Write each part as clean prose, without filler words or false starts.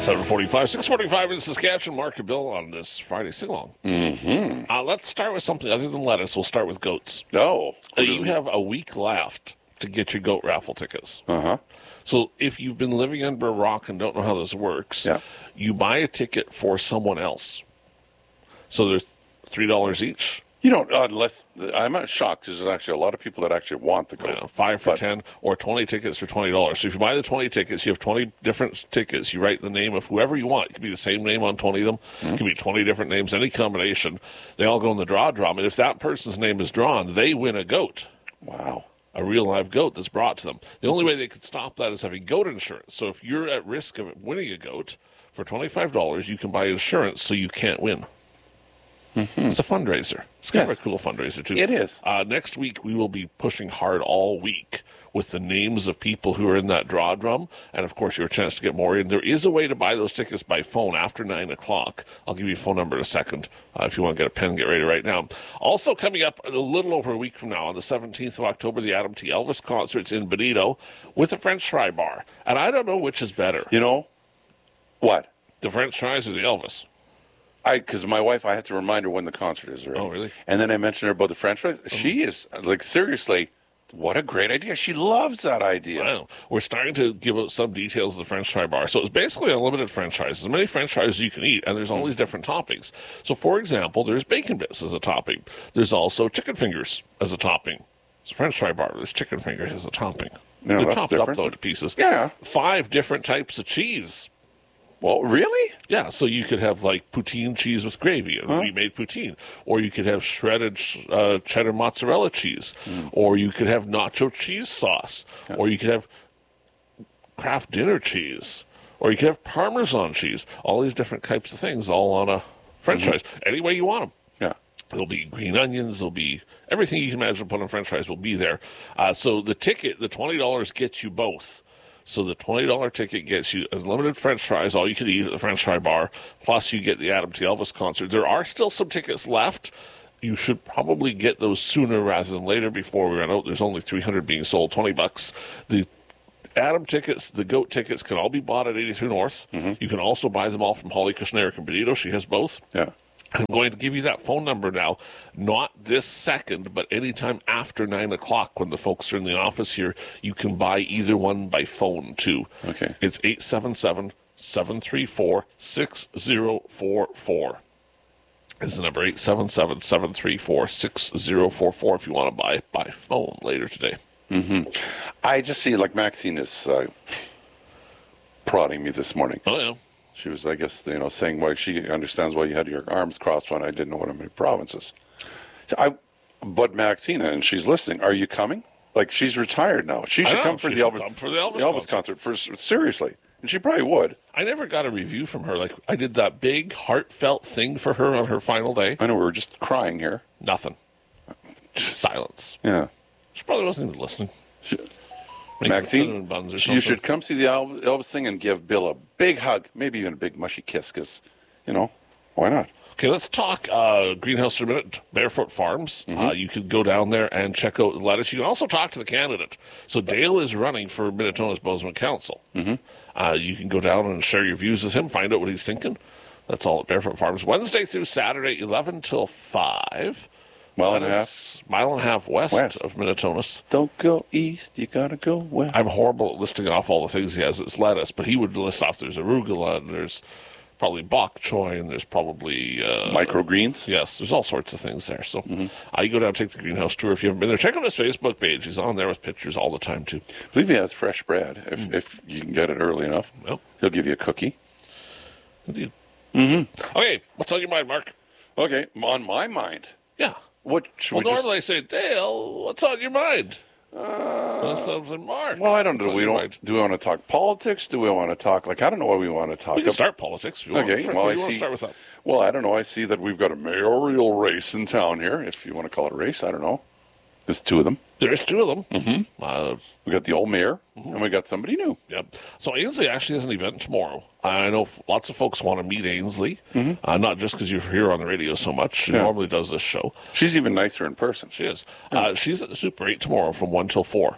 7:45, 6:45 in Saskatchewan. Mark and Bill on this Friday sing-along. Let's start with something other than lettuce. We'll start with goats. No. You have a week left to get your goat raffle tickets. Uh-huh. So if you've been living under a rock and don't know how this works, you buy a ticket for someone else. So there's $3 each. You don't, unless, I'm not shocked because there's actually a lot of people that actually want to go. Yeah, 5 for 10 or 20 tickets for $20. So if you buy the 20 tickets, you have 20 different tickets. You write the name of whoever you want. It could be the same name on 20 of them. It could be 20 different names, any combination. They all go in the draw drum. And if that person's name is drawn, they win a goat. Wow. A real live goat that's brought to them. The only way they could stop that is having goat insurance. So if you're at risk of winning a goat, for $25, you can buy insurance so you can't win. It's a fundraiser. It's kind of a cool fundraiser, too. It is. Next week, we will be pushing hard all week with the names of people who are in that draw drum. And, of course, your chance to get more in. There is a way to buy those tickets by phone after 9 o'clock. I'll give you a phone number in a second. If you want to get a pen, get ready right now. Also coming up a little over a week from now, on the 17th of October, the Adam T. Elvis concert's in Bonito with a French fry bar. And I don't know which is better. You know, what? The French fries or the Elvis? Because my wife, I had to remind her when the concert is already. Oh, really? And then I mentioned her about the French fries. She is, like, seriously, what a great idea. She loves that idea. Wow. We're starting to give out some details of the French fry bar. So it's basically unlimited French fries. As many French fries as you can eat, and there's all these different toppings. So, for example, there's bacon bits as a topping. There's also chicken fingers as a topping. It's a French fry bar. There's chicken fingers as a topping. No, They're that's chopped different. up, though, to pieces. Yeah. 5 different types of cheese. Well, really? Yeah, so you could have, like, poutine cheese with gravy, and we made poutine. Or you could have shredded cheddar mozzarella cheese. Or you could have nacho cheese sauce. Or you could have Kraft dinner cheese. Or you could have Parmesan cheese. All these different types of things, all on a French fries. Any way you want them. Yeah. There'll be green onions. There'll be everything you can imagine put on French fries will be there. So the ticket, the $20 gets you both. So the $20 ticket gets you unlimited French fries, all you can eat at the French fry bar, plus you get the Adam T. Elvis concert. There are still some tickets left. You should probably get those sooner rather than later before we run out. There's only 300 being sold, $20. The Adam tickets, the goat tickets can all be bought at 83 North. You can also buy them all from Holly Kushner and Benito. She has both. Yeah. I'm going to give you that phone number now, not this second, but anytime after 9 o'clock when the folks are in the office here. You can buy either one by phone, too. Okay. It's 877-734-6044. Is the number 877-734-6044 if you want to buy it by phone later today. I just see, like, Maxine is prodding me this morning. Oh, yeah. She was, I guess, saying why she understands why you had your arms crossed when I didn't know what I meant provinces. But Maxine, and she's listening, are you coming? Like, she's retired now. She should come for the Elvis concert. Seriously. And she probably would. I never got a review from her. Like, I did that big, heartfelt thing for her on her final day. I know, we were just crying here. Nothing. Silence. Yeah. She probably wasn't even listening. Maxine, buns or you something. should come see the Elvis thing and give Bill a big hug, maybe even a big mushy kiss, because, why not? Okay, let's talk greenhouse for a minute. Barefoot Farms. You can go down there and check out the lettuce. You can also talk to the candidate. So Dale is running for Minnetona's Bozeman Council. You can go down and share your views with him, find out what he's thinking. That's all at Barefoot Farms. Wednesday through Saturday, 11 till 5. Mile and a half west of Minnetona's. Don't go east, you gotta go west. I'm horrible at listing off all the things he has. It's lettuce, but he would list off there's arugula, and there's probably bok choy, and there's probably microgreens. Yes, there's all sorts of things there. So you go down and take the greenhouse tour if you haven't been there. Check out his Facebook page. He's on there with pictures all the time, too. I believe he has fresh bread, if you can get it early enough. Well, he'll give you a cookie. Indeed. Okay, what's on your mind, Mark? Okay, on my mind. Yeah. What should we normally I say, Dale, what's on your mind? Something, Mark. Well, I don't know. Do we want to talk politics? Do we want to talk, I don't know what we want to talk about. We can start politics. Okay, well, I see. Start with that? Well, I don't know. I see that we've got a mayoral race in town here, if you want to call it a race. I don't know. There's 2 of them. There's 2 of them. We got the old mayor, and we got somebody new. Yep. So Ainsley actually has an event tomorrow. I know lots of folks want to meet Ainsley, not just because you're here on the radio so much. She normally does this show. She's even nicer in person. She is. She's at the Super 8 tomorrow from 1 till 4.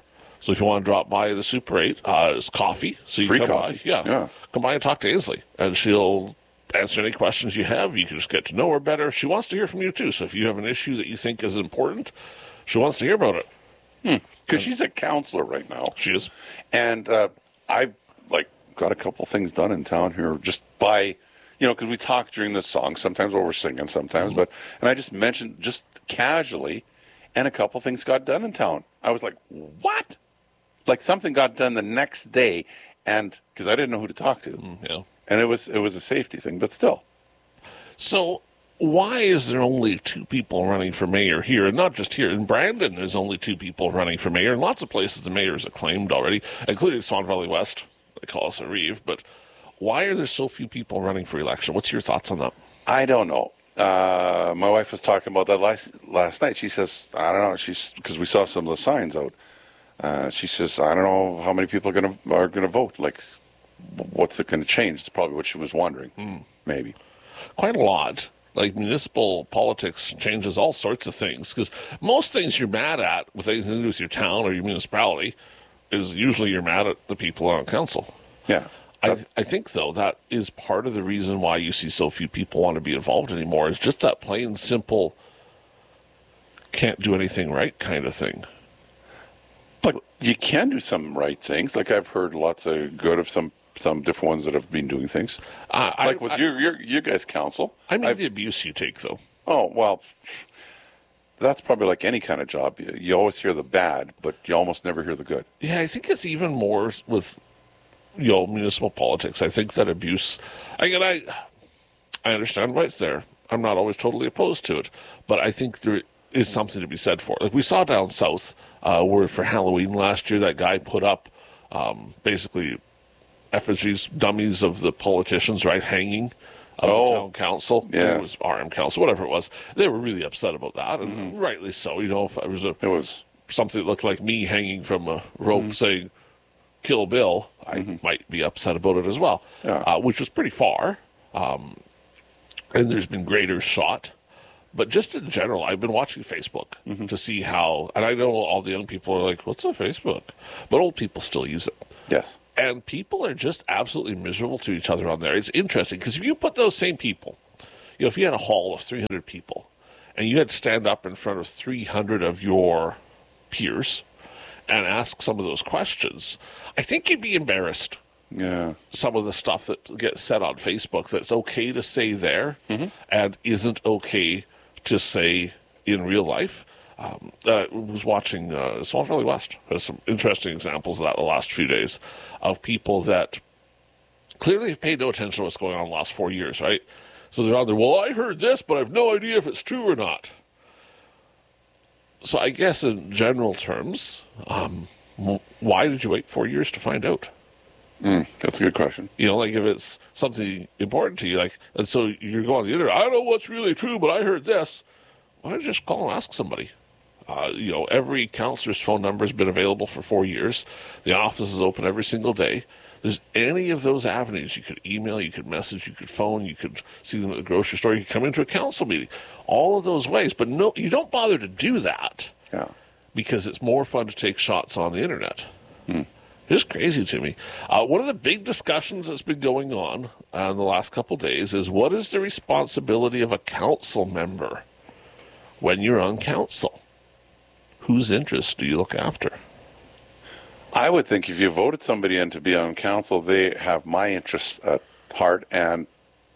So if you want to drop by the Super 8, it's coffee. So you Free come coffee. by. Yeah. Come by and talk to Ainsley, and she'll answer any questions you have. You can just get to know her better. She wants to hear from you, too. So if you have an issue that you think is important, she wants to hear about it. Because she's a counselor right now. She is. And I've, got a couple things done in town here just by, because we talk during the song, sometimes while we're singing, sometimes. And I just mentioned just casually, and a couple things got done in town. I was like, what? Like something got done the next day, and because I didn't know who to talk to. Yeah. And it was a safety thing, but still. So why is there only 2 people running for mayor here? And not just here. In Brandon, there's only 2 people running for mayor. In lots of places, the mayor is acclaimed already, including Swan Valley West. They call us a reeve. But why are there so few people running for election? What's your thoughts on that? I don't know. My wife was talking about that last night. She says, I don't know. Because we saw some of the signs out. She says, I don't know how many people are gonna vote. Like, what's it going to change? It's probably what she was wondering. Maybe. Quite a lot. Like, municipal politics changes all sorts of things. Because most things you're mad at with anything to do with your town or your municipality is usually you're mad at the people on council. Yeah. I think, though, that is part of the reason why you see so few people want to be involved anymore is just that plain, simple, can't do anything right kind of thing. But you can do some right things. Like, I've heard lots of good of some different ones that have been doing things. With your guys' council. I mean the abuse you take, though. Oh, well, that's probably like any kind of job. You always hear the bad, but you almost never hear the good. Yeah, I think it's even more with, municipal politics. I think that abuse, I understand why it's there. I'm not always totally opposed to it, but I think there is something to be said for it. Like we saw down south, where for Halloween last year, that guy put up basically effigies, dummies of the politicians, right, hanging of the town council. Yeah. It was RM council, whatever it was. They were really upset about that, and rightly so. If it was something that looked like me hanging from a rope saying, Kill Bill, I might be upset about it as well, which was pretty far. And there's been greater shot. But just in general, I've been watching Facebook to see how, and I know all the young people are like, what's a Facebook? But old people still use it. Yes. And people are just absolutely miserable to each other on there. It's interesting, because if you put those same people, if you had a hall of 300 people, and you had to stand up in front of 300 of your peers and ask some of those questions, I think you'd be embarrassed. Yeah. Some of the stuff that gets said on Facebook that's okay to say there and isn't okay to say in real life. I was watching Swan Valley West has some interesting examples of that the last few days of people that clearly have paid no attention to what's going on the last 4 years, right? So they're on there, well, I heard this, but I have no idea if it's true or not. So I guess in general terms, why did you wait 4 years to find out? That's a good question. If it's something important to you, and so you're going on the internet, I don't know what's really true, but I heard this. Why don't you just call and ask somebody? Every counselor's phone number has been available for 4 years. The office is open every single day. There's any of those avenues. You could email, you could message, you could phone, you could see them at the grocery store, you could come into a council meeting. All of those ways. But no, you don't bother to do that because it's more fun to take shots on the internet. It's crazy to me. One of the big discussions that's been going on in the last couple of days is what is the responsibility of a council member when you're on council? Whose interests do you look after? I would think if you voted somebody in to be on council, they have my interests at heart. And,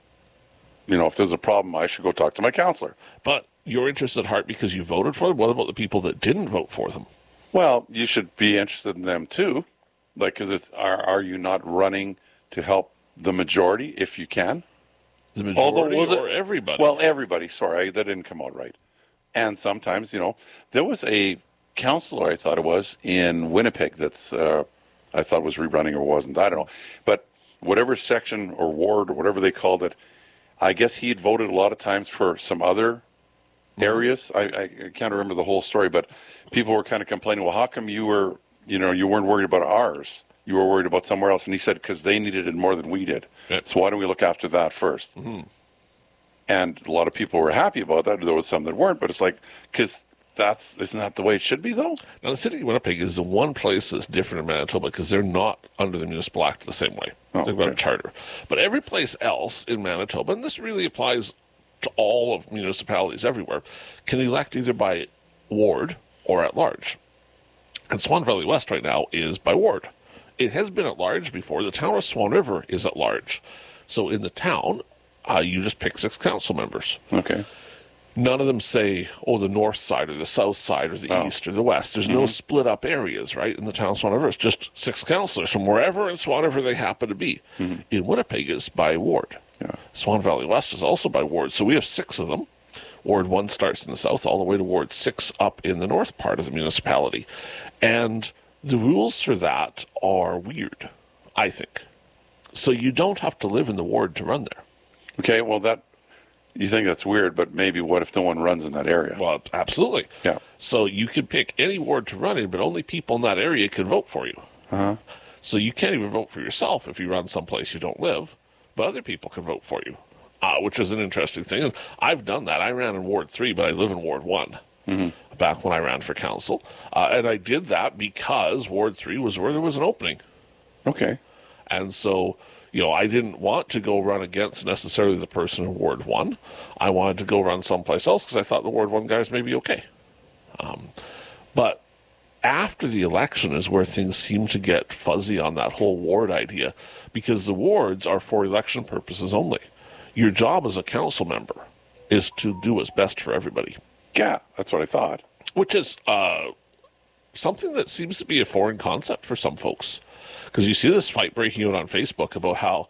if there's a problem, I should go talk to my counselor. But your interests at heart because you voted for them? What about the people that didn't vote for them? Well, you should be interested in them too. Because are you not running to help the majority if you can? The majority or everybody? Well, everybody. Sorry, that didn't come out right. And sometimes, there was a counselor, I thought it was, in Winnipeg that's, I thought was rerunning or wasn't. I don't know. But whatever section or ward or whatever they called it, I guess he had voted a lot of times for some other areas. I can't remember the whole story, but people were kind of complaining, well, how come you were, you weren't worried about ours? You were worried about somewhere else. And he said, because they needed it more than we did. Yep. So why don't we look after that first? And a lot of people were happy about that. There was some that weren't, but it's like, because isn't that the way it should be, though? Now, the city of Winnipeg is the one place that's different in Manitoba because they're not under the Municipal Act the same way. They've got a charter. But every place else in Manitoba, and this really applies to all of municipalities everywhere, can elect either by ward or at large. And Swan Valley West right now is by ward. It has been at large before. The town of Swan River is at large. So in the town, you just pick 6 council members. Okay. None of them say, the north side or the south side or the east or the west. There's no split up areas, right, in the town of Swan River. It's just 6 councillors from wherever in Swan River they happen to be. In Winnipeg, it's by ward. Yeah. Swan Valley West is also by ward. So we have 6 of them. Ward 1 starts in the south all the way to Ward 6 up in the north part of the municipality. And the rules for that are weird, I think. So you don't have to live in the ward to run there. Okay, well, you think that's weird, but maybe what if no one runs in that area? Well, absolutely. Yeah. So you can pick any ward to run in, but only people in that area can vote for you. So you can't even vote for yourself if you run someplace you don't live, but other people can vote for you, which is an interesting thing. And I've done that. I ran in Ward 3, but I live in Ward 1 back when I ran for council. And I did that because Ward 3 was where there was an opening. Okay. And so, I didn't want to go run against necessarily the person in Ward 1. I wanted to go run someplace else because I thought the Ward 1 guys may be okay. But after the election is where things seem to get fuzzy on that whole ward idea, because the wards are for election purposes only. Your job as a council member is to do what's best for everybody. Yeah, that's what I thought. Which is something that seems to be a foreign concept for some folks. Because you see this fight breaking out on Facebook about how,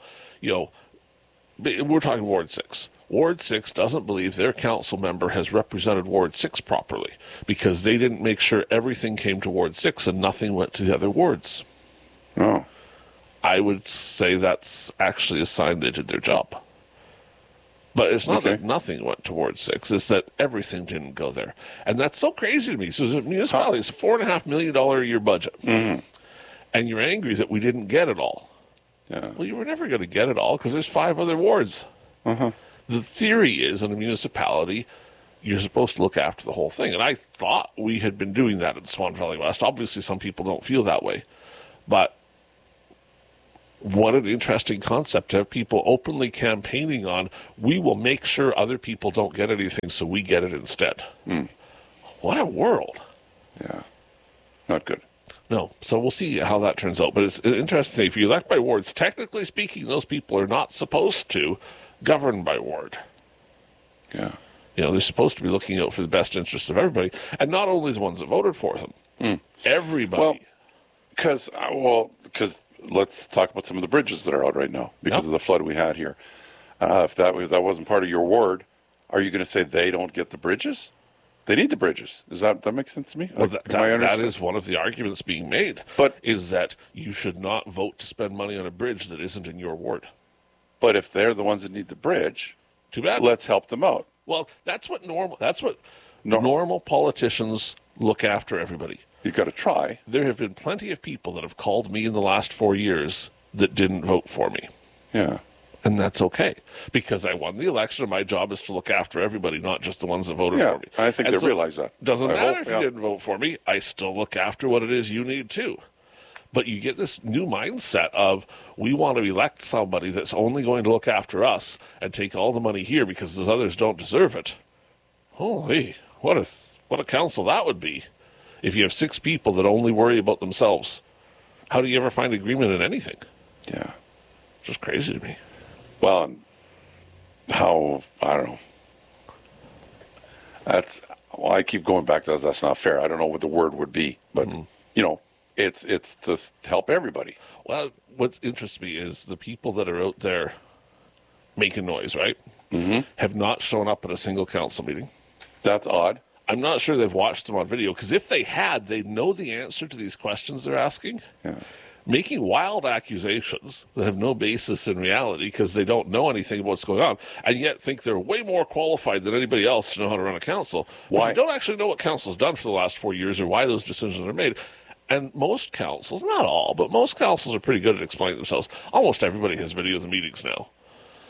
we're talking Ward 6. Ward 6 doesn't believe their council member has represented Ward 6 properly because they didn't make sure everything came to Ward 6 and nothing went to the other wards. Oh. I would say that's actually a sign they did their job. But it's not that nothing went to Ward 6. It's that everything didn't go there. And that's so crazy to me. So the municipality is a $4.5 million a year budget. And you're angry that we didn't get it all. Yeah. Well, you were never going to get it all because there's 5 other wards. The theory is in a municipality, you're supposed to look after the whole thing. And I thought we had been doing that in Swan Valley West. Obviously, some people don't feel that way. But what an interesting concept to have people openly campaigning on, we will make sure other people don't get anything so we get it instead. What a world. Yeah. Not good. No. So we'll see how that turns out. But it's an interesting thing. If you elect by wards, technically speaking, those people are not supposed to govern by ward. Yeah. They're supposed to be looking out for the best interests of everybody, and not only the ones that voted for them. Everybody. Well, because let's talk about some of the bridges that are out right now because of the flood we had here. If that wasn't part of your ward, are you going to say they don't get the bridges? They need the bridges. Does that make sense to me? Well, that is one of the arguments being made, is that you should not vote to spend money on a bridge that isn't in your ward. But if they're the ones that need the bridge, too bad. Let's help them out. Well, that's what normal politicians look after everybody. You've got to try. There have been plenty of people that have called me in the last 4 years that didn't vote for me. Yeah. And that's okay, because I won the election, and my job is to look after everybody, not just the ones that voted for me. I think they realize that. Doesn't matter if you didn't vote for me. I still look after what it is you need too. But you get this new mindset of, we want to elect somebody that's only going to look after us and take all the money here because those others don't deserve it. Holy, what a council that would be if you have 6 people that only worry about themselves. How do you ever find agreement in anything? Yeah. It's just crazy to me. Well, I don't know. I keep going back to that's not fair. I don't know what the word would be, but, it's to help everybody. Well, what interests me is the people that are out there making noise, right? Have not shown up at a single council meeting. That's odd. I'm not sure they've watched them on video, because if they had, they'd know the answer to these questions they're asking. Yeah. Making wild accusations that have no basis in reality because they don't know anything about what's going on, and yet think they're way more qualified than anybody else to know how to run a council. Why? You don't actually know what council's done for the last 4 years or why those decisions are made. And most councils, not all, but most councils are pretty good at explaining themselves. Almost everybody has video of the meetings now.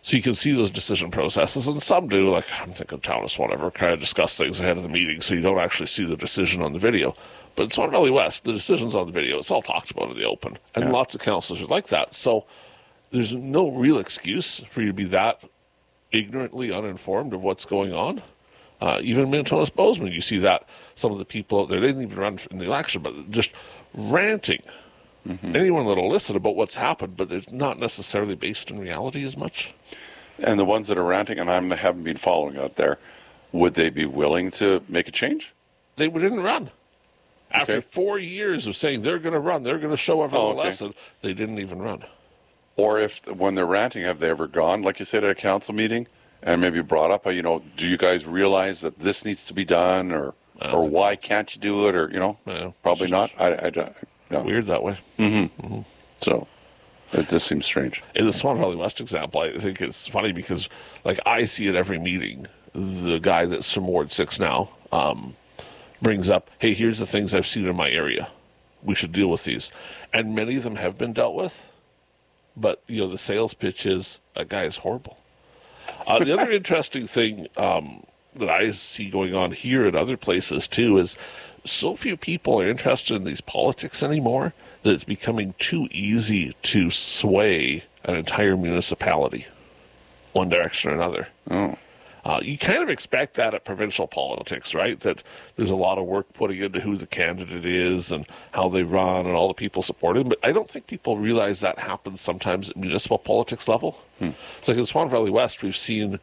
So you can see those decision processes, and some do, like I'm thinking Taunus, whatever, kind of discuss things ahead of the meeting, so you don't actually see the decision on the video. But in Swan Valley West, the decision's on the video. It's all talked about in the open, and lots of councillors are like that. So there's no real excuse for you to be that ignorantly uninformed of what's going on. Even Minnetonka's Bozeman, you see that some of the people out there, they didn't even run in the election, but just ranting. Anyone that'll listen about what's happened, but they're not necessarily based in reality as much. And the ones that are ranting, and I haven't been following out there, would they be willing to make a change? They didn't run. After 4 years of saying they're going to run, they're going to show everyone a lesson, they didn't even run. Or if, when they're ranting, have they ever gone, like you said, at a council meeting, and maybe brought up, do you guys realize that this needs to be done, or why can't you do it, or, probably not. I don't. No. Weird that way. So it just seems strange. In the Swan Valley West example, I think it's funny because, like, I see at every meeting, the guy that's from Ward 6 now brings up, hey, here's the things I've seen in my area. We should deal with these. And many of them have been dealt with, but, the sales pitch is, that guy is horrible. The other interesting thing that I see going on here and other places, too, is so few people are interested in these politics anymore that it's becoming too easy to sway an entire municipality one direction or another. You kind of expect that at provincial politics, right? That there's a lot of work putting into who the candidate is and how they run and all the people supporting them. But I don't think people realize that happens sometimes at municipal politics level. It's like in Swan Valley West, we've seen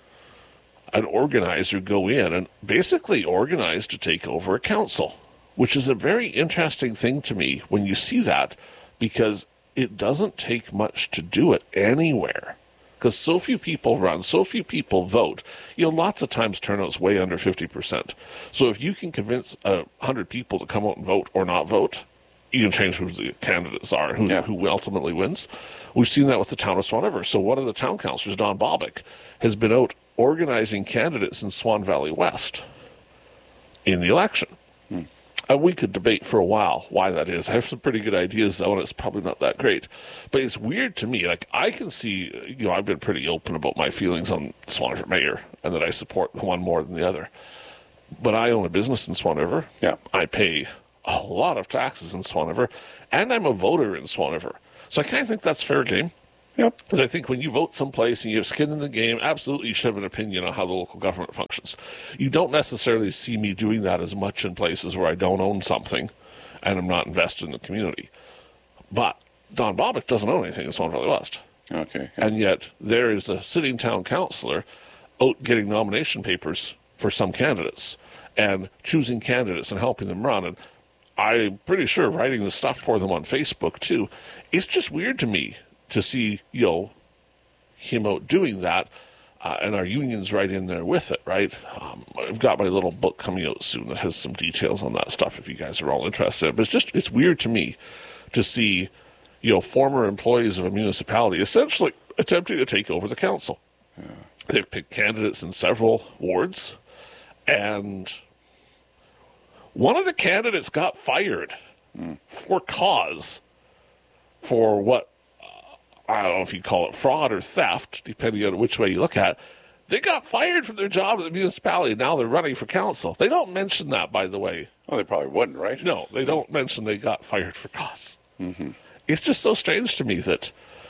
an organizer go in and basically organize to take over a council, which is a very interesting thing to me when you see that, because it doesn't take much to do it anywhere. Because so few people run, so few people vote. Lots of times turnout's way under 50%. So if you can convince 100 people to come out and vote or not vote, you can change who the candidates are, who ultimately wins. We've seen that with the town of Swan River. So one of the town councillors, Don Bobick, has been out organizing candidates in Swan Valley West in the election. And we could debate for a while why that is. I have some pretty good ideas, though, and it's probably not that great. But it's weird to me. Like, I can see, I've been pretty open about my feelings on Swan River Mayor and that I support the one more than the other. But I own a business in Swan River. Yeah. I pay a lot of taxes in Swan River, and I'm a voter in Swan River. So I kind of think that's fair game. Yep. Because I think when you vote someplace and you have skin in the game, absolutely you should have an opinion on how the local government functions. You don't necessarily see me doing that as much in places where I don't own something and I'm not invested in the community. But Don Bobick doesn't own anything in Swan Valley West. Okay. And yet there is a sitting town councillor out getting nomination papers for some candidates and choosing candidates and helping them run. And I'm pretty sure writing the stuff for them on Facebook, too. It's just weird to me to see, him out doing that, and our union's right in there with it, right? I've got my little book coming out soon that has some details on that stuff if you guys are all interested. But it's weird to me to see, former employees of a municipality essentially attempting to take over the council. Yeah. They've picked candidates in several wards, and one of the candidates got fired for cause for what, I don't know if you call it fraud or theft, depending on which way you look at it. They got fired from their job at the municipality. Now they're running for council. They don't mention that, by the way. Oh, they probably wouldn't, right? No, they don't mention they got fired for cause. It's just so strange to me that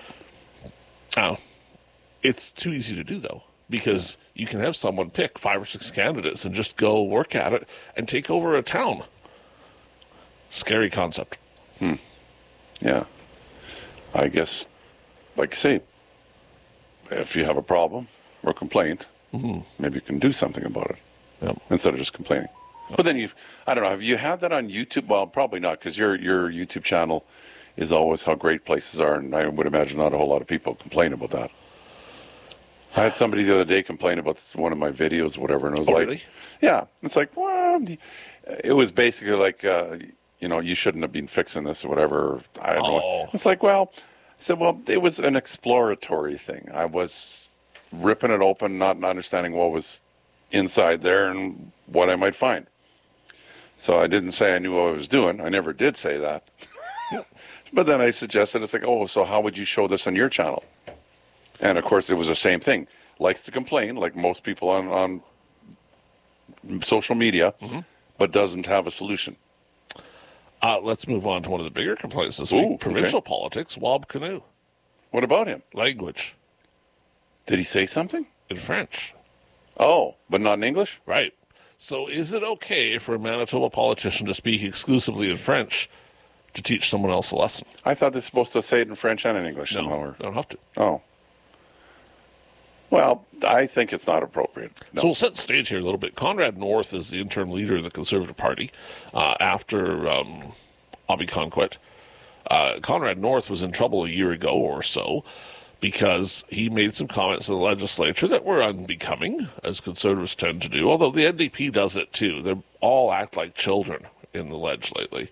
it's too easy to do, though, because you can have someone pick 5 or 6 candidates and just go work at it and take over a town. Scary concept. Yeah. I guess, like I say, if you have a problem or complaint, maybe you can do something about it instead of just complaining. But then I don't know, have you had that on YouTube? Well, probably not, because your YouTube channel is always how great places are, and I would imagine not a whole lot of people complain about that. I had somebody the other day complain about one of my videos, whatever, and it was really? Yeah, it's like, well, it was basically like, you shouldn't have been fixing this or whatever. I don't know. It's like, well, I said, it was an exploratory thing. I was ripping it open, not understanding what was inside there and what I might find. So I didn't say I knew what I was doing. I never did say that. But then I suggested, it's like, so how would you show this on your channel? And, of course, it was the same thing. Likes to complain, like most people on social media, but doesn't have a solution. Let's move on to one of the bigger complaints this week. Provincial politics, Wab Kinew. What about him? Language. Did he say something? In French. Oh, but not in English? Right. So is it okay for a Manitoba politician to speak exclusively in French to teach someone else a lesson? I thought they're supposed to say it in French and in English somehow. No, they don't have to. Oh. Well, I think it's not appropriate. No. So we'll set the stage here a little bit. Conrad North is the interim leader of the Conservative Party after Abhi Conquet. Conrad North was in trouble a year ago or so because he made some comments in the legislature that were unbecoming, as Conservatives tend to do, although the NDP does it too. They all act like children in the ledge lately.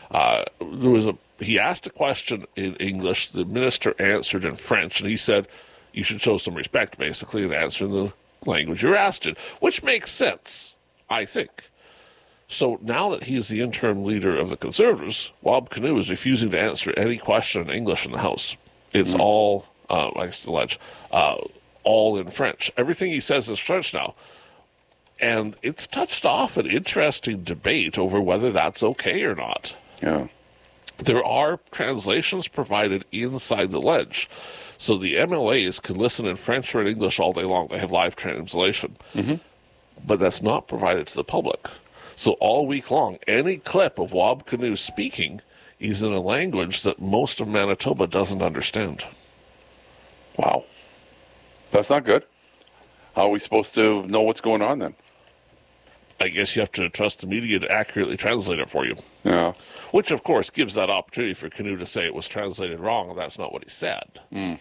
He asked a question in English, the minister answered in French, and he said, you should show some respect, basically, and answer in the language you're asked in, which makes sense, I think. So now that he's the interim leader of the Conservatives, Wab Kinew is refusing to answer any question in English in the House. It's all, like the ledge, all in French. Everything he says is French now. And it's touched off an interesting debate over whether that's okay or not. Yeah. There are translations provided inside the ledge. So the MLAs can listen in French or in English all day long. They have live translation. But that's not provided to the public. So all week long, any clip of Wab Kinew speaking is in a language that most of Manitoba doesn't understand. Wow. That's not good. How are we supposed to know what's going on then? I guess you have to trust the media to accurately translate it for you. Yeah. Which, of course, gives that opportunity for Kinew to say it was translated wrong, and that's not what he said.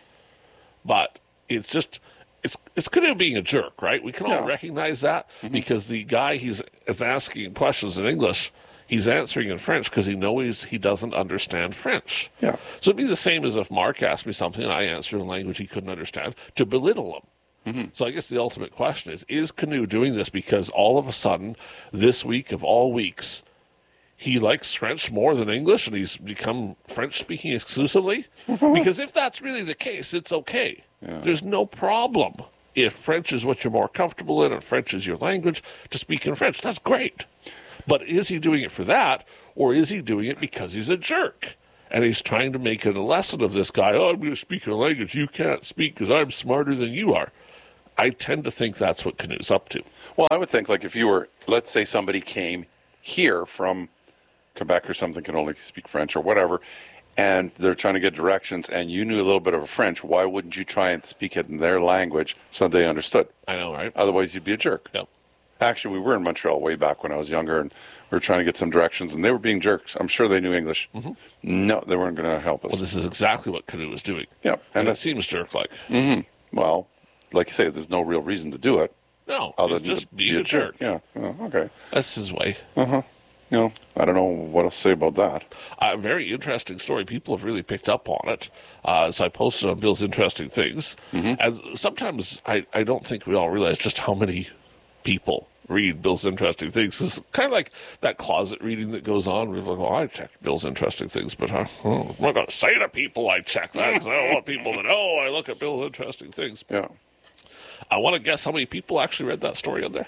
But it's just, it's Kinew being a jerk, right? We can all recognize that because the guy is asking questions in English, he's answering in French because he knows he doesn't understand French. Yeah. So it'd be the same as if Mark asked me something and I answered in a language he couldn't understand, to belittle him. So I guess the ultimate question is Kinew doing this because all of a sudden, this week of all weeks, he likes French more than English and he's become French-speaking exclusively? Because if that's really the case, it's okay. Yeah. There's no problem if French is what you're more comfortable in and French is your language, to speak in French. That's great. But is he doing it for that, or is he doing it because he's a jerk? And he's trying to make it a lesson of this guy, I'm going to speak a language you can't speak because I'm smarter than you are. I tend to think that's what Kinew's up to. Well, I would think, like, if you were, let's say somebody came here from Quebec or something, can only speak French or whatever, and they're trying to get directions, and you knew a little bit of French, why wouldn't you try and speak it in their language so they understood? I know, right? Otherwise, you'd be a jerk. Yep. Actually, we were in Montreal way back when I was younger, and we were trying to get some directions, and they were being jerks. I'm sure they knew English. No, they weren't going to help us. Well, this is exactly what Kinew was doing. Yeah. And it seems jerk-like. Well, like you say, there's no real reason to do it. No, other than just being a jerk. Yeah, okay. That's his way. No, I don't know what else to say about that. Very interesting story. People have really picked up on it. So I posted on Bill's Interesting Things. And sometimes I don't think we all realize just how many people read Bill's Interesting Things. It's kind of like that closet reading that goes on. We're like, well, I checked Bill's Interesting Things, but I'm not going to say to people I check that because I don't want people to know I look at Bill's Interesting Things. Yeah. I want to guess how many people actually read that story on there.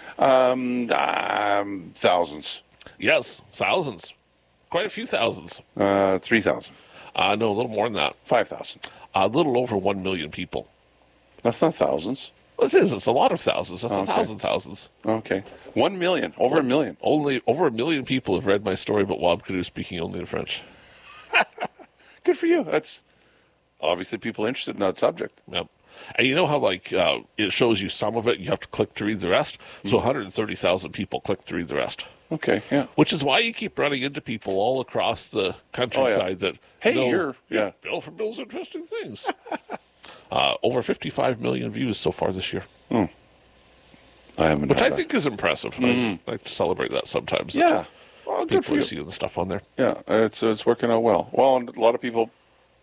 Thousands. Yes, thousands. Quite a few thousands. 3,000. No, a little more than that. 5,000. A little over 1 million people. That's not thousands. Well, it is. It's a lot of thousands. That's thousands. Okay. 1 million. Over a million. Only over 1 million people have read my story about Wab Kinew speaking only in French. Good for you. That's obviously people interested in that subject. Yep. And you know how, like, it shows you some of it, you have to click to read the rest? So 130,000 people click to read the rest. Okay, yeah. Which is why you keep running into people all across the countryside that, hey, you're Bill from Bill's Interesting Things. Over 55 million views so far this year. I haven't. Which I think is impressive. I like to celebrate that sometimes. Yeah. Well, good for you. Seeing the stuff on there. Yeah, it's working out well. Well, and a lot of people,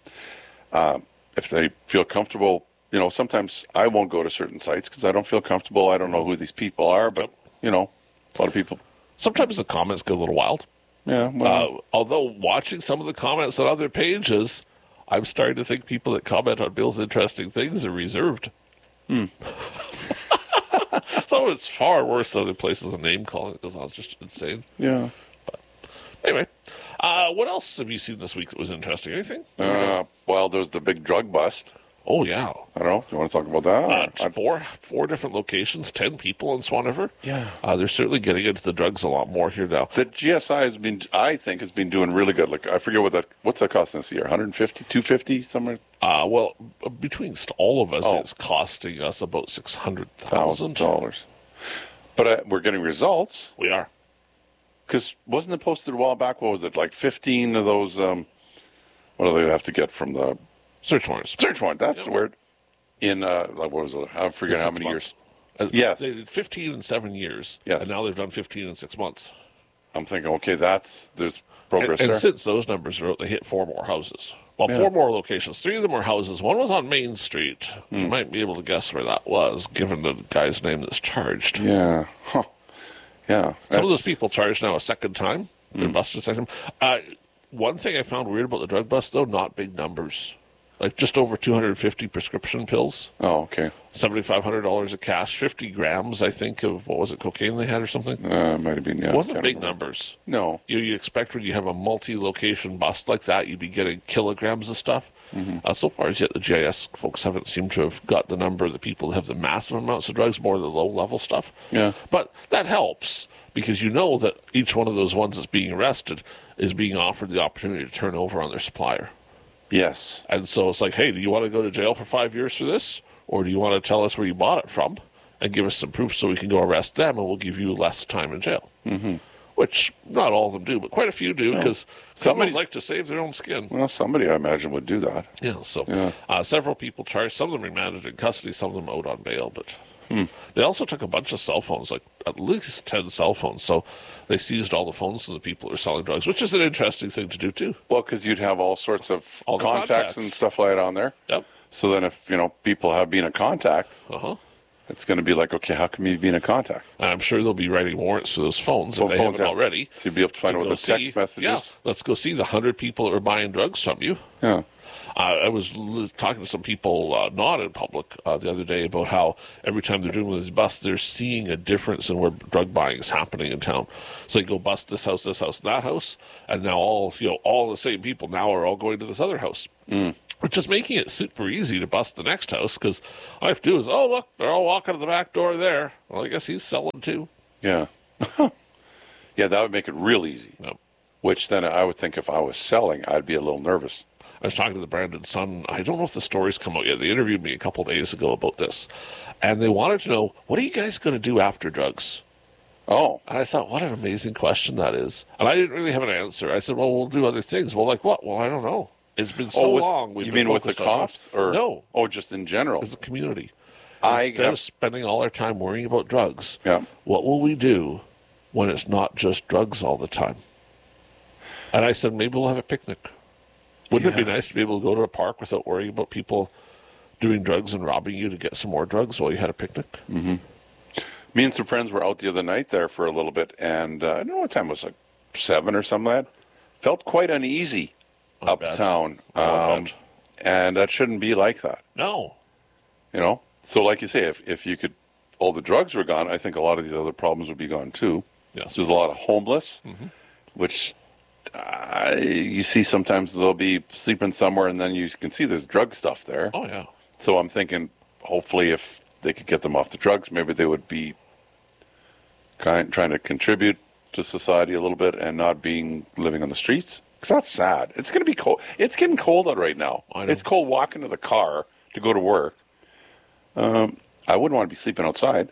if they feel comfortable, sometimes I won't go to certain sites because I don't feel comfortable. I don't know who these people are, but, a lot of people. Sometimes the comments get a little wild. Yeah. Well, although watching some of the comments on other pages, I'm starting to think people that comment on Bill's interesting things are reserved. So it's far worse than other places than name calling that goes on. It's just insane. Yeah. Anyway, what else have you seen this week that was interesting? Anything? Well, there's the big drug bust. Oh, yeah. I don't know. You want to talk about that? It's four different locations, 10 people in Swan River. Yeah. They're certainly getting into the drugs a lot more here now. The GSI has been doing really good. Like, I forget what's that costing us a year? 150, 250, somewhere? Well, between all of us, it's costing us about $600,000. But we're getting results. We are. Because wasn't it posted a while back? What was it, like 15 of those, what do they have to get from the... Search warrants. Search warrant, that's the word. In, what was it? I forget how many years. Yes. They did 15 in 7 years. Yes. And now they've done 15 in 6 months. I'm thinking, okay, there's progress and there. Since those numbers are out, they hit 4 more houses. Well, 4 more locations. 3 of them were houses. One was on Main Street. You might be able to guess where that was, given the guy's name that's charged. Yeah. Huh. Yeah. Some of those people charged now a second time. They're busted a second time. One thing I found weird about the drug bust, though, not big numbers. Like just over 250 prescription pills. Oh, okay. $7,500 of cash, 50 grams, I think, of, what was it, cocaine they had or something? It might have been, yeah. It wasn't big numbers. No. You expect when you have a multi-location bust like that, you'd be getting kilograms of stuff. So far as yet, the GIS folks haven't seemed to have got the number of the people that have the massive amounts of drugs, more of the low-level stuff. Yeah. But that helps, because you know that each one of those ones that's being arrested is being offered the opportunity to turn over on their supplier. Yes. And so it's like, hey, do you want to go to jail for 5 years for this? Or do you want to tell us where you bought it from and give us some proof so we can go arrest them and we'll give you less time in jail? Which not all of them do, but quite a few do, because somebody like to save their own skin. Well, somebody, I imagine, would do that. Yeah, so several people charged. Some of them remanded in custody, some of them out on bail, but... They also took a bunch of cell phones, like at least 10 cell phones. So they seized all the phones from the people who are selling drugs, which is an interesting thing to do, too. Well, because you'd have all sorts of contacts and stuff like that on there. Yep. So then if, people have been in contact, it's going to be like, okay, how come you've been in contact? And I'm sure they'll be writing warrants for those phones if they haven't already. So you'll be able to find out what the text messages. Yeah, let's go see the 100 people that are buying drugs from you. Yeah. I was talking to some people not in public the other day about how every time they're doing these busts, they're seeing a difference in where drug buying is happening in town. So they go bust this house, that house, and now all the same people now are all going to this other house. Which is making it super easy to bust the next house, because all I have to do is, oh, look, they're all walking to the back door there. Well, I guess he's selling too. Yeah. Yeah, that would make it real easy. Yep. Which then I would think if I was selling, I'd be a little nervous. I was talking to the Brandon Sun. I don't know if the story's come out yet. They interviewed me a couple of days ago about this. And they wanted to know, what are you guys going to do after drugs? Oh. And I thought, what an amazing question that is. And I didn't really have an answer. I said, well, we'll do other things. Well, like what? Well, I don't know. It's been so long. You mean with the cops? Or, no. Oh, just in general? As a community. Instead of spending all our time worrying about drugs, what will we do when it's not just drugs all the time? And I said, maybe we'll have a picnic. Wouldn't it be nice to be able to go to a park without worrying about people doing drugs and robbing you to get some more drugs while you had a picnic? Mm-hmm. Me and some friends were out the other night there for a little bit, and I don't know what time it was, like 7 or something like that. Felt quite uneasy uptown, and that shouldn't be like that. No. So like you say, if you could, all the drugs were gone, I think a lot of these other problems would be gone too. Yes. There's a lot of homeless, which... you see sometimes they'll be sleeping somewhere and then you can see there's drug stuff there. Oh, yeah. So I'm thinking hopefully if they could get them off the drugs, maybe they would be trying to contribute to society a little bit and not living on the streets. Because that's sad. It's going to be cold. It's getting cold out right now. I know. It's cold walking to the car to go to work. I wouldn't want to be sleeping outside.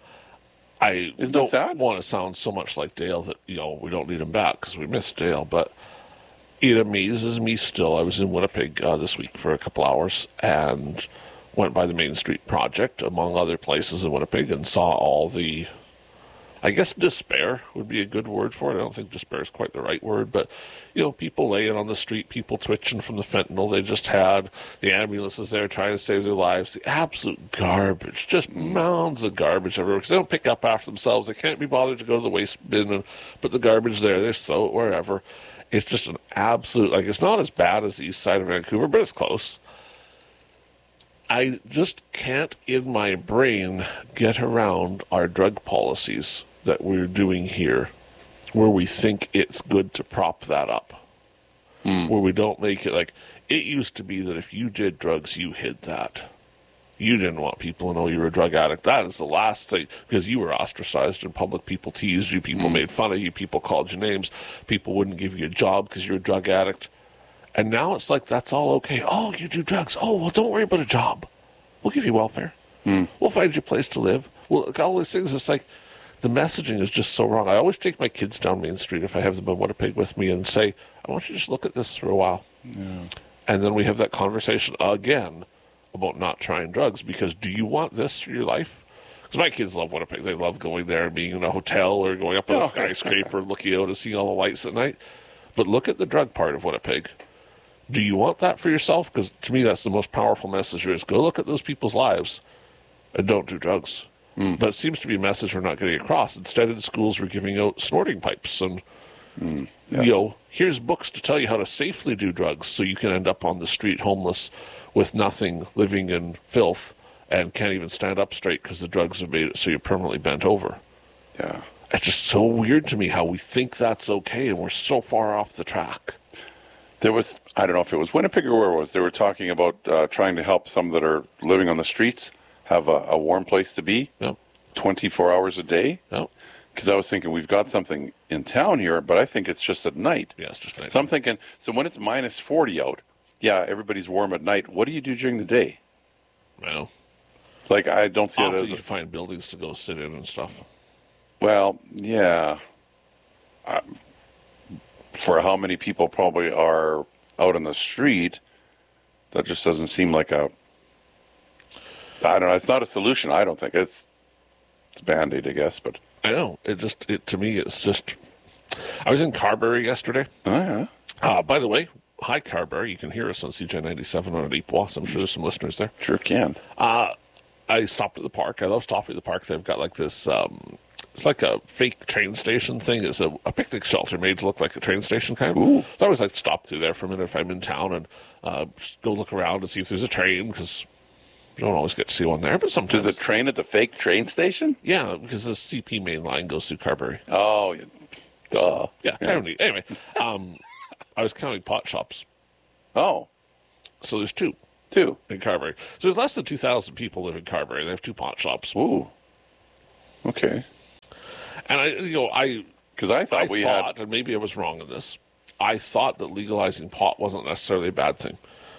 I don't want to sound so much like Dale that, we don't need him back because we miss Dale, but it amazes me still. I was in Winnipeg this week for a couple hours and went by the Main Street Project, among other places in Winnipeg, and saw all the, I guess despair would be a good word for it. I don't think despair is quite the right word, but, people laying on the street, people twitching from the fentanyl they just had, the ambulances there trying to save their lives, the absolute garbage, just mounds of garbage everywhere, because they don't pick up after themselves. They can't be bothered to go to the waste bin and put the garbage there. They throw it wherever. It's just an absolute, like, it's not as bad as the east side of Vancouver, but it's close. I just can't in my brain get around our drug policies that we're doing here, where we think it's good to prop that up. Where we don't make it like, it used to be that if you did drugs, you hid that. You didn't want people to know you were a drug addict. That is the last thing, because you were ostracized in public. People teased you. People made fun of you. People called you names. People wouldn't give you a job because you're a drug addict. And now it's like, that's all okay. Oh, you do drugs. Oh, well, don't worry about a job. We'll give you welfare. We'll find you a place to live. Well, all these things, it's like, the messaging is just so wrong. I always take my kids down Main Street if I have them in Winnipeg with me and say, I want you to just look at this for a while. Yeah. And then we have that conversation again about not trying drugs, because do you want this for your life? Because my kids love Winnipeg. They love going there and being in a hotel or going up on a skyscraper and looking out and seeing all the lights at night. But look at the drug part of Winnipeg. Do you want that for yourself? Because to me, that's the most powerful message there is. Go look at those people's lives and don't do drugs. But it seems to be a message we're not getting across. Instead, in schools, we're giving out snorting pipes and, here's books to tell you how to safely do drugs so you can end up on the street homeless with nothing, living in filth, and can't even stand up straight because the drugs have made it so you're permanently bent over. Yeah. It's just so weird to me how we think that's okay and we're so far off the track. There was, I don't know if it was Winnipeg or where it was, they were talking about trying to help some that are living on the streets have a warm place to be 24 hours a day. Because I was thinking we've got something in town here, but I think it's just at night. Yeah, it's just night. So I'm thinking, so when it's minus 40 out, everybody's warm at night. What do you do during the day? Well, like, I don't see it as... you find buildings to go sit in and stuff. Well, yeah. For how many people probably are out on the street, that just doesn't seem like a... I don't know. It's not a solution, I don't think. It's a Band-Aid, I guess, but... I know. To me, it's just... I was in Carberry yesterday. Oh, yeah. By the way, hi, Carberry. You can hear us on CJ 97 on Deepwater. I'm sure there's some listeners there. Sure can. I stopped at the park. I love stopping at the park. They've got like this... it's like a fake train station thing. It's a picnic shelter made to look like a train station kind of. Ooh. So I always like to stop through there for a minute if I'm in town and just go look around and see if there's a train, because... you don't always get to see one there, but sometimes. Does it train at the fake train station? Yeah, because the CP main line goes through Carberry. Oh, duh. Yeah, kind of neat. Anyway, I was counting pot shops. Oh. So there's two. Two. In Carberry. So there's less than 2,000 people live in Carberry. They have two pot shops. Ooh. Okay. And because I thought we had, and maybe I was wrong in this, I thought that legalizing pot wasn't necessarily a bad thing,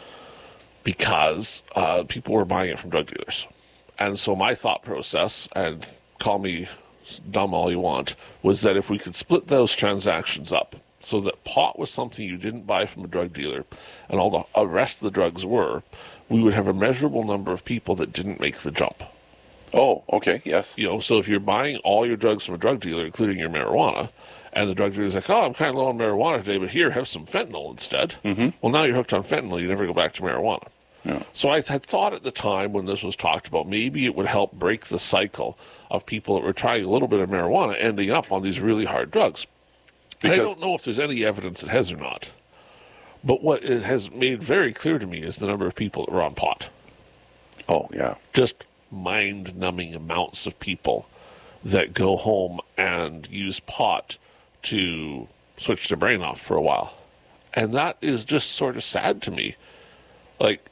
because people were buying it from drug dealers. And so my thought process, and call me dumb all you want, was that if we could split those transactions up so that pot was something you didn't buy from a drug dealer and all the rest of the drugs were, we would have a measurable number of people that didn't make the jump. Oh, okay, yes. So if you're buying all your drugs from a drug dealer, including your marijuana, and the drug dealer's like, I'm kind of low on marijuana today, but here, have some fentanyl instead. Mm-hmm. Well, now you're hooked on fentanyl. You never go back to marijuana. Yeah. So I had thought at the time when this was talked about, maybe it would help break the cycle of people that were trying a little bit of marijuana ending up on these really hard drugs. I don't know if there's any evidence it has or not. But what it has made very clear to me is the number of people that were on pot. Oh, yeah. Just mind-numbing amounts of people that go home and use pot to switch their brain off for a while. And that is just sort of sad to me. Like,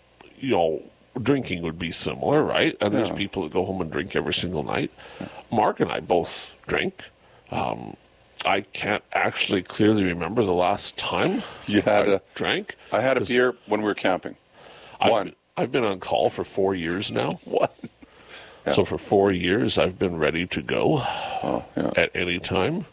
drinking would be similar, right? And there's people that go home and drink every single night. Mark and I both drink. I can't actually clearly remember the last time I drank. I had a beer when we were camping. I've been on call for 4 years now. What? Yeah. So for 4 years, I've been ready to go at any time.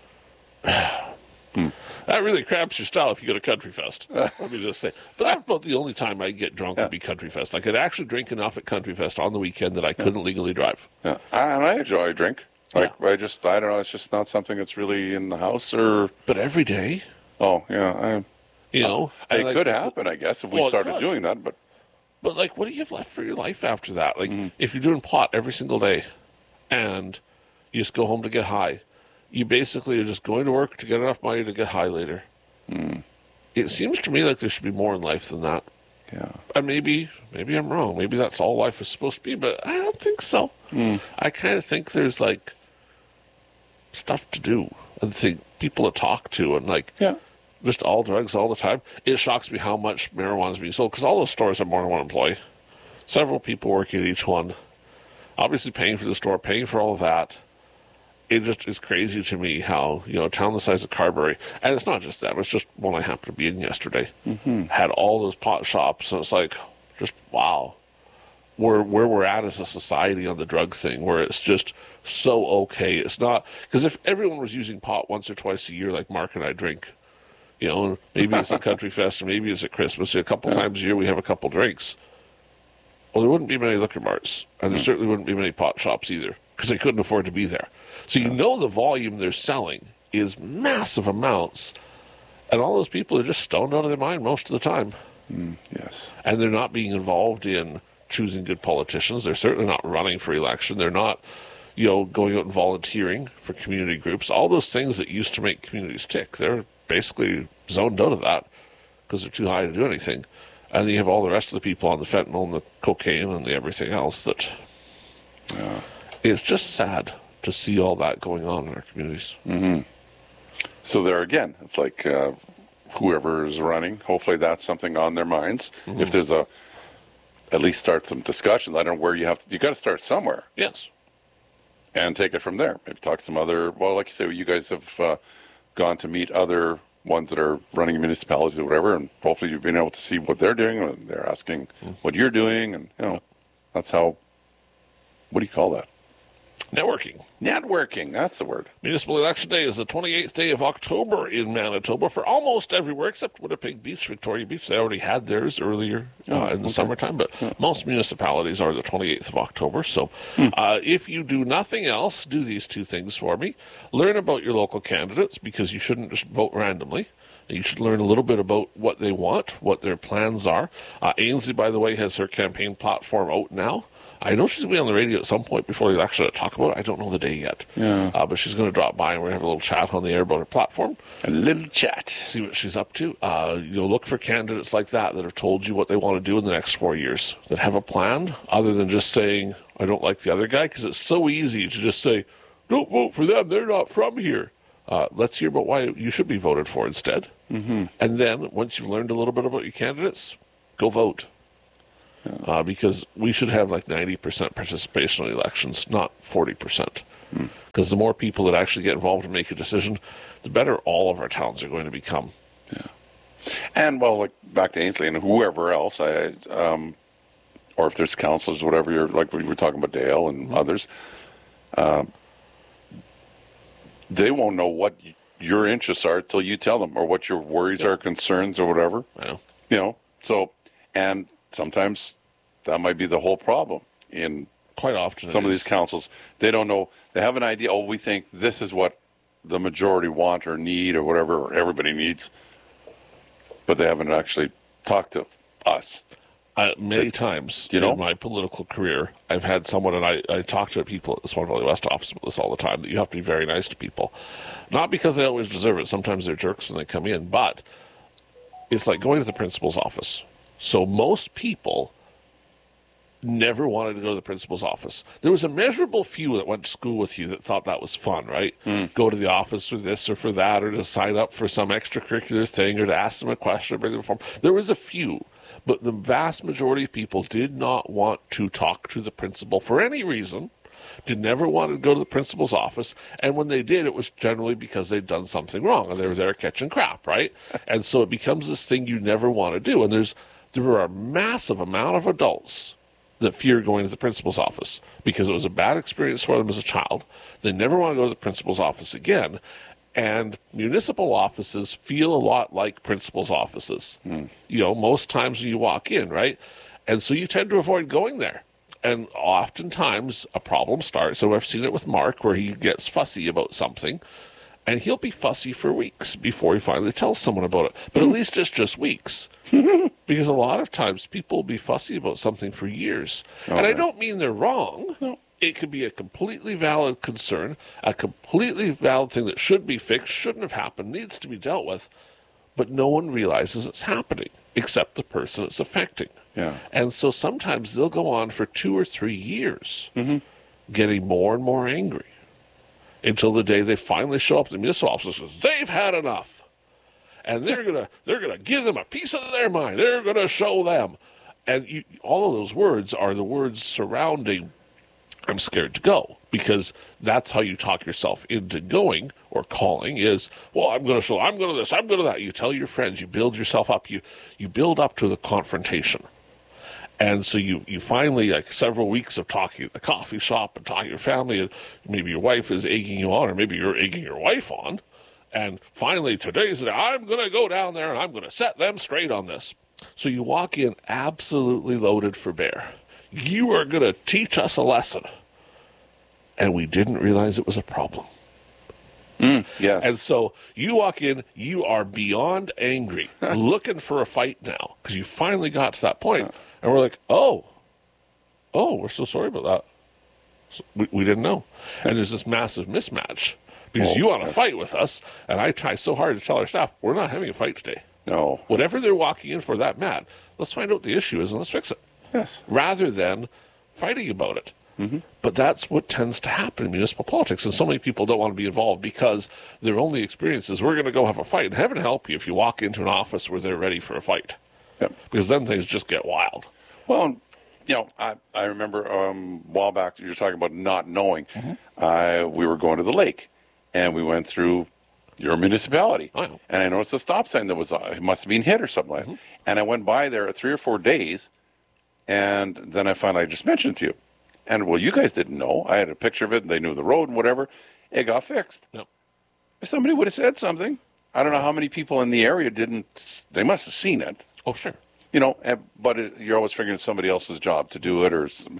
That really cramps your style if you go to Country Fest. Let me just say. But that's about the only time I get drunk would be Country Fest. I could actually drink enough at Country Fest on the weekend that I couldn't legally drive. Yeah. And I enjoy a drink. I don't know, it's just not something that's really in the house or... But every day. Oh, yeah. It could happen, I guess, if we started doing that, but... But, what do you have left for your life after that? If you're doing pot every single day and you just go home to get high, you basically are just going to work to get enough money to get high later. It seems to me like there should be more in life than that. Yeah. And maybe I'm wrong. Maybe that's all life is supposed to be, but I don't think so. I kind of think there's like stuff to do and think people to talk to and like just all drugs all the time. It shocks me how much marijuana is being sold because all those stores have more than one employee. Several people working at each one, obviously paying for the store, paying for all of that. It just is crazy to me how, a town the size of Carberry, and it's not just them, it's just one I happened to be in yesterday, had all those pot shops, and it's like, just wow. Where we're at as a society on the drug thing, where it's just so okay. It's not, because if everyone was using pot once or twice a year like Mark and I drink, maybe it's a country fest, or maybe it's at Christmas, a couple times a year we have a couple drinks. Well, there wouldn't be many liquor marts, and there certainly wouldn't be many pot shops either, because they couldn't afford to be there. So the volume they're selling is massive amounts, and all those people are just stoned out of their mind most of the time. Yes. And they're not being involved in choosing good politicians. They're certainly not running for election. They're not, going out and volunteering for community groups. All those things that used to make communities tick, they're basically zoned out of that because they're too high to do anything. And then you have all the rest of the people on the fentanyl and the cocaine and the everything else that it's just sad to see all that going on in our communities. So there again, it's like whoever is running, hopefully that's something on their minds. If there's at least start some discussions. I don't know where you got to start somewhere. Yes. And take it from there. Maybe talk to some other, like you say, you guys have gone to meet other ones that are running municipalities or whatever, and hopefully you've been able to see what they're doing, and they're asking what you're doing, and, that's how, what do you call that? Networking, that's the word. Municipal Election Day is the 28th day of October in Manitoba for almost everywhere except Winnipeg Beach, Victoria Beach. They already had theirs earlier in the summertime, but most municipalities are the 28th of October. So if you do nothing else, do these two things for me. Learn about your local candidates because you shouldn't just vote randomly. You should learn a little bit about what they want, what their plans are. Ainsley, by the way, has her campaign platform out now. I know she's going to be on the radio at some point before the election to talk about it. I don't know the day yet. But she's going to drop by and we're going to have a little chat on the air about her platform. A little chat. See what she's up to. Look for candidates like that have told you what they want to do in the next 4 years, that have a plan other than just saying, I don't like the other guy, because it's so easy to just say, don't vote for them, they're not from here. Let's hear about why you should be voted for instead. And then once you've learned a little bit about your candidates, go vote. Because we should have like 90% participation in elections, not 40%. Because the more people that actually get involved and make a decision, the better all of our towns are going to become. And, like back to Ainsley and whoever else, or if there's councillors, whatever, like we were talking about Dale and others, they won't know what your interests are until you tell them, or what your worries are, concerns, or whatever. I know. So, and sometimes that might be the whole problem in quite often some of these councils. They don't know. They have an idea. We think this is what the majority want or need or whatever, or everybody needs. But they haven't actually talked to us. Many times in my political career, I've had someone, and I talk to people at the Swan Valley West office about this all the time, that you have to be very nice to people. Not because they always deserve it. Sometimes they're jerks when they come in. But it's like going to the principal's office. So most people never wanted to go to the principal's office. There was a measurable few that went to school with you that thought that was fun, right? Go to the office for this or for that, or to sign up for some extracurricular thing, or to ask them a question or bring them a form. There was a few, but the vast majority of people did not want to talk to the principal for any reason, did never want to go to the principal's office, and when they did, it was generally because they'd done something wrong, and they were there catching crap, right? And so it becomes this thing you never want to do, and there are a massive amount of adults that fear going to the principal's office because it was a bad experience for them as a child. They never want to go to the principal's office again. And municipal offices feel a lot like principal's offices. Most times when you walk in, right? And so you tend to avoid going there. And oftentimes a problem starts. So I've seen it with Mark where he gets fussy about something. And he'll be fussy for weeks before he finally tells someone about it. But at least it's just weeks. Because a lot of times people will be fussy about something for years. And I don't mean they're wrong. No. It could be a completely valid concern, a completely valid thing that should be fixed, shouldn't have happened, needs to be dealt with. but no one realizes it's happening except the person it's affecting. Yeah. And so sometimes they'll go on for 2 or 3 years getting more and more angry until the day they finally show up at the municipal office and says, they've had enough. And they're gonna give them a piece of their mind. They're gonna show them. And all of those words are the words surrounding I'm scared to go, because that's how you talk yourself into going or calling is, well, I'm going to show, I'm going to this, I'm going to that. You tell your friends, you build yourself up, you build up to the confrontation. And so you finally, like several weeks of talking at the coffee shop and talking to your family, and maybe your wife is egging you on, or maybe you're egging your wife on. And finally, today's the day, I'm going to go down there and I'm going to set them straight on this. So you walk in absolutely loaded for bear. You are going to teach us a lesson. And we didn't realize it was a problem. Yes. And so you walk in, you are beyond angry, looking for a fight now, because you finally got to that point. And we're like, oh, we're so sorry about that. So we didn't know. And there's this massive mismatch, because you want to fight with us, and I try so hard to tell our staff, we're not having a fight today. No. Whatever they're walking in for that mad, let's find out what the issue is and let's fix it. Yes. Rather than fighting about it. But that's what tends to happen in municipal politics, and so many people don't want to be involved because their only experience is we're going to go have a fight. And heaven help you if you walk into an office where they're ready for a fight, because then things just get wild. Well, I remember a while back you were talking about not knowing. We were going to the lake, and we went through your municipality, and I noticed a stop sign that was it must have been hit or something like that. And I went by there 3 or 4 days, and then I found I just mentioned it to you. And, well, you guys didn't know. I had a picture of it, and they knew the road and whatever. It got fixed. Yep. If somebody would have said something, I don't know how many people in the area didn't. They must have seen it. Oh, sure. But you're always figuring it's somebody else's job to do it.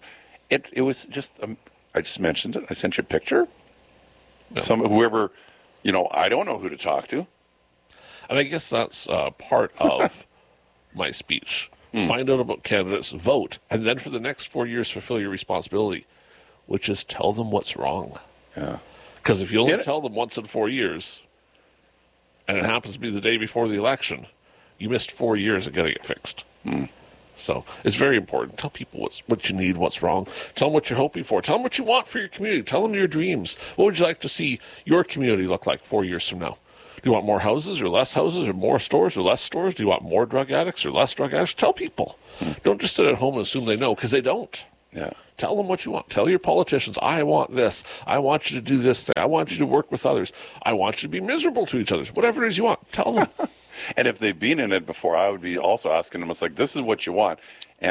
It was just, I just mentioned it. I sent you a picture. Yep. Whoever, I don't know who to talk to. And I guess that's part of my speech. Find out about candidates, vote, and then for the next 4 years fulfill your responsibility, which is tell them what's wrong. Yeah. Because if you only tell them once in 4 years, and it happens to be the day before the election, you missed 4 years of getting it fixed. So it's very important. Tell people what you need, what's wrong. Tell them what you're hoping for. Tell them what you want for your community. Tell them your dreams. What would you like to see your community look like 4 years from now? Do you want more houses or less houses, or more stores or less stores? Do you want more drug addicts or less drug addicts? Tell people. Don't just sit at home and assume they know, because they don't. Yeah. Tell them what you want. Tell your politicians, I want this. I want you to do this thing. I want you to work with others. I want you to be miserable to each other. Whatever it is you want, tell them. And if they've been in it before, I would be also asking them, it's like, this is what you want.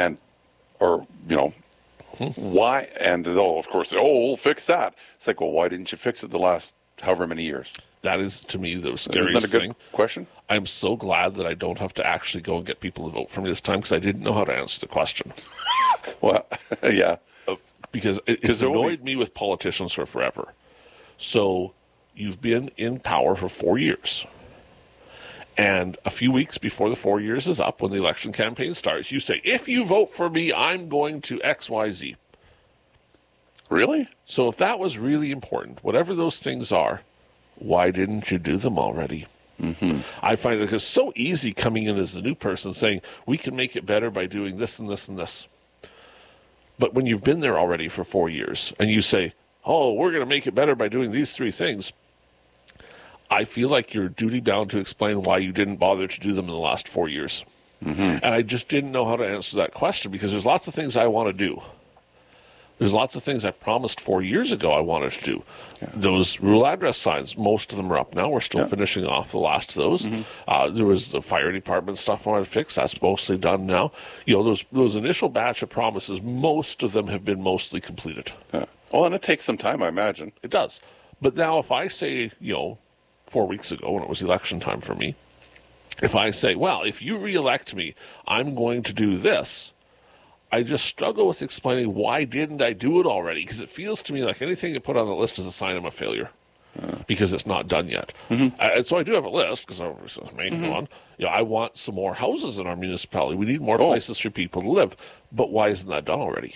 Why? And they'll, of course, say, we'll fix that. It's like, well, why didn't you fix it the last however many years? That is, to me, the scariest thing. Isn't that a good question? I'm so glad that I don't have to actually go and get people to vote for me this time, because I didn't know how to answer the question. Well, yeah. Because it's annoyed me with politicians for forever. So you've been in power for 4 years. And a few weeks before the 4 years is up, when the election campaign starts, you say, if you vote for me, I'm going to X, Y, Z. Really? So if that was really important, whatever those things are, why didn't you do them already? I find it's so easy coming in as a new person saying, we can make it better by doing this and this and this. But when you've been there already for 4 years and you say, we're going to make it better by doing these 3 things, I feel like you're duty bound to explain why you didn't bother to do them in the last 4 years. And I just didn't know how to answer that question, because there's lots of things I want to do. There's lots of things I promised 4 years ago I wanted to do. Yeah. Those rural address signs, most of them are up now. We're still finishing off the last of those. There was the fire department stuff I wanted to fix. That's mostly done now. Those initial batch of promises, most of them have been mostly completed. Yeah. Well, and it takes some time, I imagine. It does. But now if I say, 4 weeks ago when it was election time for me, if I say, well, if you reelect me, I'm going to do this, I just struggle with explaining why didn't I do it already, because it feels to me like anything you put on the list is a sign of a failure, because it's not done yet. And so I do have a list, because I was making one. I want some more houses in our municipality. We need more places for people to live. But why isn't that done already?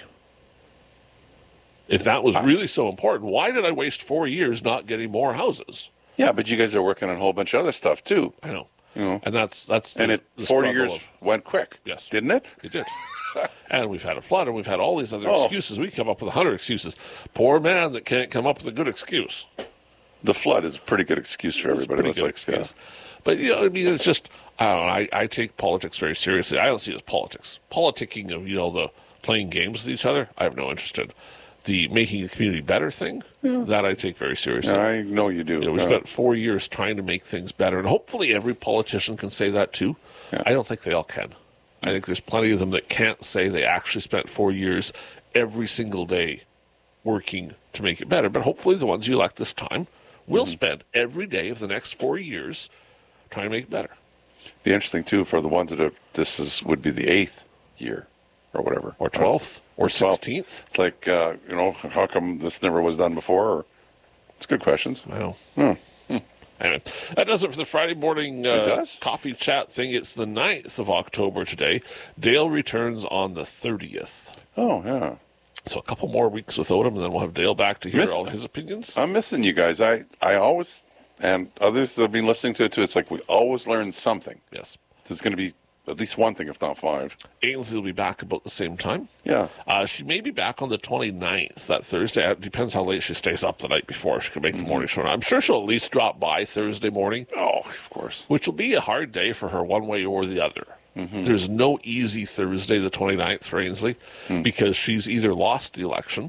If that was really so important, why did I waste 4 years not getting more houses? Yeah, but you guys are working on a whole bunch of other stuff, too. I know. And that's and the, it the 40 struggle years went quick. Yes. Didn't it? It did. And we've had a flood, and we've had all these other excuses. We come up with 100 excuses. Poor man that can't come up with a good excuse. The flood is a pretty good excuse for everybody. Pretty good excuse. But, I mean, it's just, I don't know, I take politics very seriously. I don't see it as politics. Politicking of, the playing games with each other, I have no interest in. The making the community better thing, that I take very seriously. Yeah, I know you do. We spent 4 years trying to make things better, and hopefully every politician can say that too. Yeah. I don't think they all can. I think there's plenty of them that can't say they actually spent 4 years every single day working to make it better. But hopefully the ones you elect this time will spend every day of the next 4 years trying to make it better. Be interesting too for the ones that are, would be the 8th year or whatever, or 12th, or 16th. It's like how come this never was done before? Or, it's good questions. I know. Anyway, that does it for the Friday morning coffee chat thing. It's the 9th of October today. Dale returns on the 30th. Oh, yeah. So a couple more weeks without him, and then we'll have Dale back to hear all his opinions. I'm missing you guys. I always, and others that have been listening to it too, it's like we always learn something. Yes. There's going to be at least one thing, if not 5. Ainsley will be back about the same time. Yeah. She may be back on the 29th, that Thursday. It depends how late she stays up the night before. She can make the morning show. I'm sure she'll at least drop by Thursday morning. Oh, of course. Which will be a hard day for her one way or the other. There's no easy Thursday, the 29th, for Ainsley, because she's either lost the election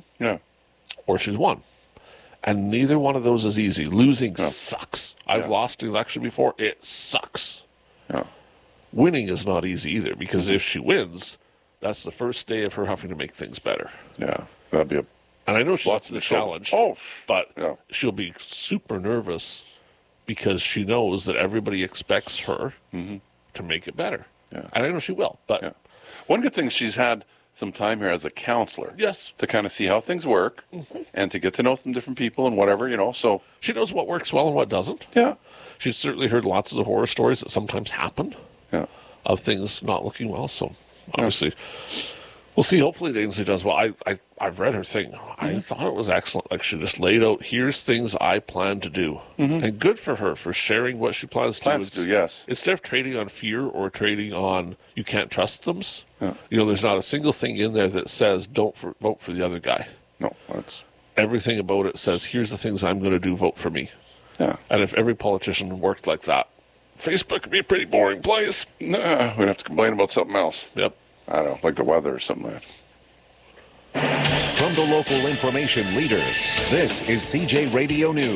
or she's won. And neither one of those is easy. Losing sucks. I've lost the election before. It sucks. Yeah. Winning is not easy either, because if she wins, that's the first day of her having to make things better. Yeah, that'd be and I know she's up to the challenge, but she'll be super nervous because she knows that everybody expects her to make it better. Yeah. And I know she will. But one good thing, she's had some time here as a counselor. Yes. To kind of see how things work and to get to know some different people and whatever, so. She knows what works well and what doesn't. Yeah. She's certainly heard lots of the horror stories that sometimes happen. Yeah. Of things not looking well. So, obviously, we'll see. Hopefully, Ainsley does well. I've read her thing. I thought it was excellent. Like, she just laid out, here's things I plan to do. And good for her for sharing what she plans to do. Yes. Instead of trading on fear or trading on you can't trust them, there's not a single thing in there that says don't vote for the other guy. No, that's... Everything about it says, here's the things I'm going to do, vote for me. Yeah. And if every politician worked like that, Facebook would be a pretty boring place. Nah, we'd have to complain about something else. Yep. I don't know, like the weather or something like that. From the local information leader, this is CJ Radio News.